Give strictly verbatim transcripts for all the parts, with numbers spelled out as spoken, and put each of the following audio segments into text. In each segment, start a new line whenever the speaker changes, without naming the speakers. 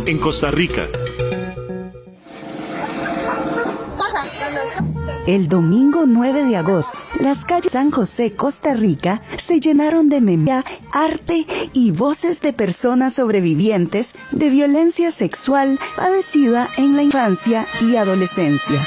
en Costa Rica.
El domingo nueve de agosto, las calles de San José, Costa Rica, se llenaron de memoria, arte y voces de personas sobrevivientes de violencia sexual padecida en la infancia y adolescencia.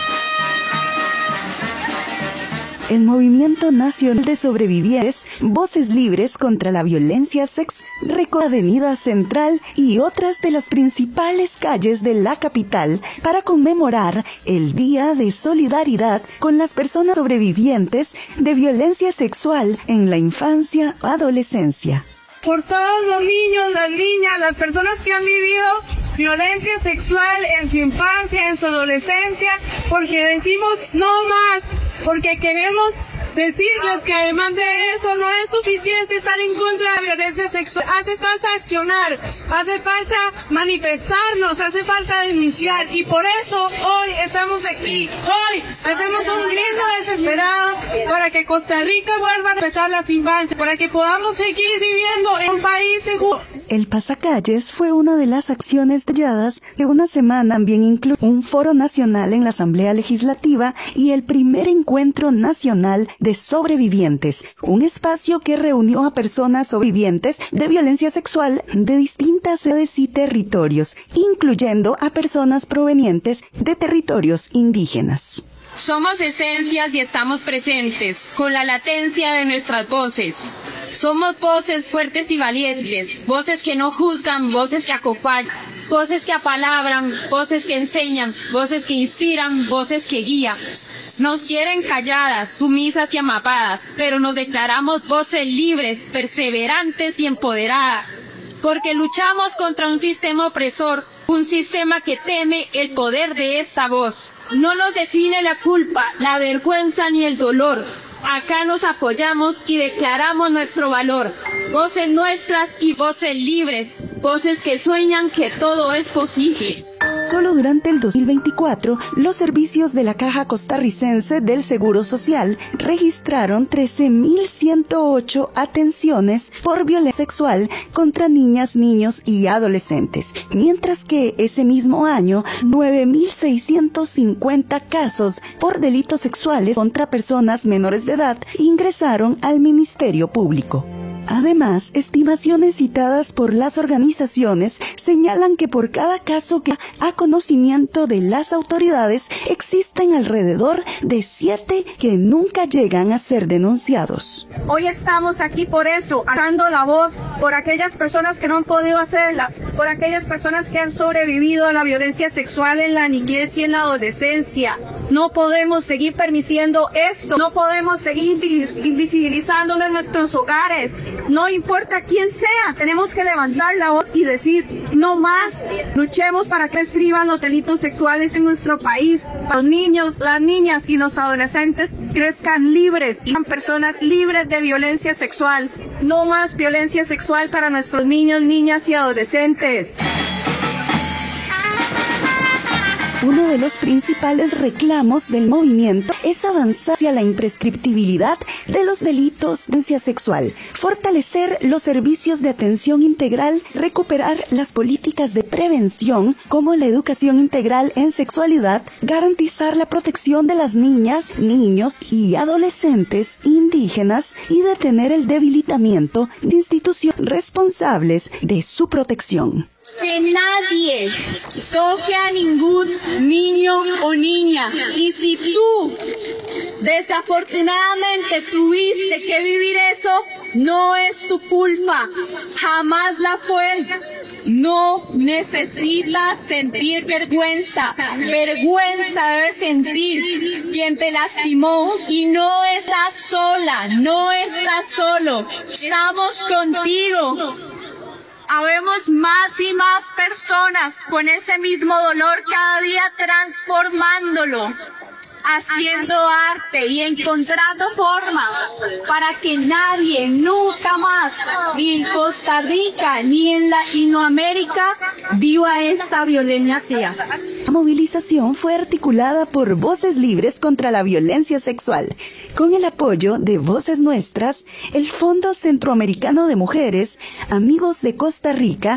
El Movimiento Nacional de Sobrevivientes, Voces Libres contra la Violencia Sexual, recorrió Avenida Central y otras de las principales calles de la capital para conmemorar el Día de Solidaridad con las personas sobrevivientes de violencia sexual en la infancia o adolescencia.
Por todos los niños, las niñas, las personas que han vivido violencia sexual en su infancia, en su adolescencia, porque decimos no más, porque queremos decirles que además de eso no es suficiente estar en contra de la violencia sexual. Hace falta accionar, hace falta manifestarnos, hace falta denunciar, y por eso hoy estamos aquí. Hoy hacemos un grito desesperado para que Costa Rica vuelva a respetar las infancias, para que podamos seguir viviendo en un país seguro.
El pasacalles fue una de las acciones detalladas que una semana también incluyó un foro nacional en la Asamblea Legislativa y el primer encuentro nacional de sobrevivientes, un espacio que reunió a personas sobrevivientes de violencia sexual de distintas edades y territorios, incluyendo a personas provenientes de territorios indígenas.
Somos esencias y estamos presentes, con la latencia de nuestras voces. Somos voces fuertes y valientes, voces que no juzgan, voces que acompañan, voces que apalabran, voces que enseñan, voces que inspiran, voces que guían. Nos quieren calladas, sumisas y amapadas, pero nos declaramos voces libres, perseverantes y empoderadas, porque luchamos contra un sistema opresor, un sistema que teme el poder de esta voz. No nos define la culpa, la vergüenza ni el dolor. Acá nos apoyamos y declaramos nuestro valor. Voces nuestras y voces libres, voces que sueñan que todo es posible.
Solo durante el dos mil veinticuatro, los servicios de la Caja Costarricense del Seguro Social registraron trece mil ciento ocho atenciones por violencia sexual contra niñas, niños y adolescentes, mientras que ese mismo año, nueve mil seiscientos cincuenta casos por delitos sexuales contra personas menores de edad ingresaron al Ministerio Público. Además, estimaciones citadas por las organizaciones señalan que por cada caso que a conocimiento de las autoridades existen alrededor de siete que nunca llegan a ser denunciados.
Hoy estamos aquí por eso, alzando la voz por aquellas personas que no han podido hacerla, por aquellas personas que han sobrevivido a la violencia sexual en la niñez y en la adolescencia. No podemos seguir permitiendo esto, no podemos seguir invisibilizándolo en nuestros hogares. No importa quién sea, tenemos que levantar la voz y decir no más. Luchemos para que escriban los delitos sexuales en nuestro país. Los niños, las niñas y los adolescentes crezcan libres y sean personas libres de violencia sexual. No más violencia sexual para nuestros niños, niñas y adolescentes.
Uno de los principales reclamos del movimiento es avanzar hacia la imprescriptibilidad de los delitos de violencia sexual, fortalecer los servicios de atención integral, recuperar las políticas de prevención como la educación integral en sexualidad, garantizar la protección de las niñas, niños y adolescentes indígenas y detener el debilitamiento de instituciones responsables de su protección.
Que nadie toque a ningún niño o niña. Y si tú desafortunadamente tuviste que vivir eso, no es tu culpa, jamás la fue. No necesitas sentir vergüenza. Vergüenza debe sentir quien te lastimó, y no estás sola, no estás solo. Estamos contigo. Habemos más y más personas con ese mismo dolor cada día, transformándolo, haciendo arte y encontrando forma para que nadie, nunca más, ni en Costa Rica ni en Latinoamérica, viva esta violencia.
La movilización fue articulada por Voces Libres contra la Violencia Sexual, con el apoyo de Voces Nuestras, el Fondo Centroamericano de Mujeres, Amigos de Costa Rica,